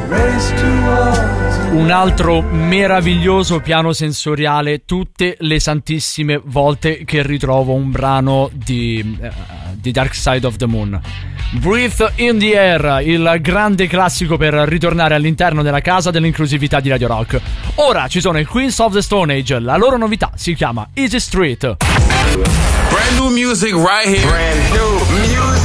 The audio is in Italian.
Un altro meraviglioso piano sensoriale tutte le santissime volte che ritrovo un brano di Dark Side of the Moon. Breathe in the Air, il grande classico per ritornare all'interno della casa dell'inclusività di Radio Rock. Ora ci sono i Queens of the Stone Age, la loro novità si chiama Easy Street. Brand new music right here. Brand new music.